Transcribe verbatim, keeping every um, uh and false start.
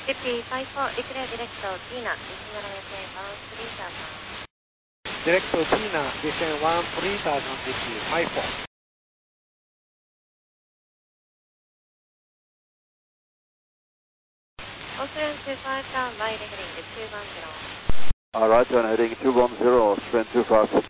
fifty five four, declare direct to Tina, descend one three thousand. Direct to Tina, descend one three thousand, fifty five four. Austrian two five, down by heading two one zero. Uh, Roger, and heading two one zero, Austrian two five.